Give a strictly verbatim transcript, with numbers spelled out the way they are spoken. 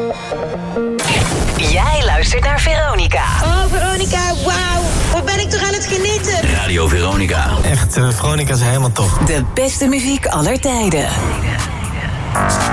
Jij luistert naar Veronica. Oh, Veronica, wauw. Wat ben ik toch aan het genieten. Radio Veronica. Echt, uh, Veronica is helemaal top. De beste muziek aller tijden.